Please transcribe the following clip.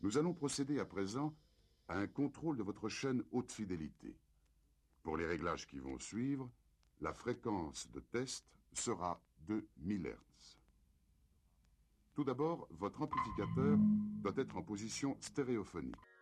Nous allons procéder à présent à un contrôle de votre chaîne haute fidélité. Pour les réglages qui vont suivre, la fréquence de test sera de 1000 Hz. Tout d'abord, votre amplificateur doit être en position stéréophonique.